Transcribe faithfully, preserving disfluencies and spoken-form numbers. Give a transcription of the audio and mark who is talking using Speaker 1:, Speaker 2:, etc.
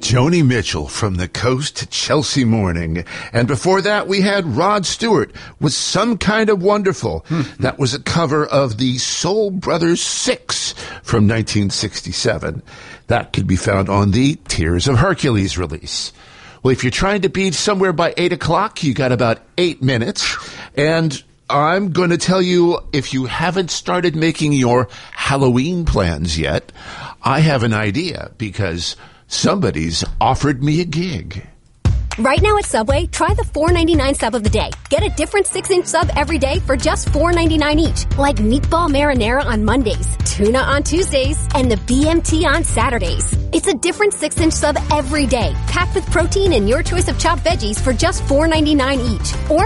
Speaker 1: Joni Mitchell from the Coast to Chelsea Morning. And before that, we had Rod Stewart with Some Kind of Wonderful. Mm-hmm. That was a cover of the Soul Brothers Six from nineteen sixty-seven. That could be found on the Tears of Hercules release. Well, if you're trying to be somewhere by eight o'clock, you got about eight minutes. And I'm going to tell you, if you haven't started making your Halloween plans yet, I have an idea because somebody's offered me a gig.
Speaker 2: Right now at Subway, try the four ninety-nine sub of the day. Get a different six-inch sub every day for just four ninety-nine each. Like meatball marinara on Mondays, tuna on Tuesdays, and the B M T on Saturdays. It's a different six-inch sub every day, packed with protein and your choice of chopped veggies for just four ninety-nine each. Or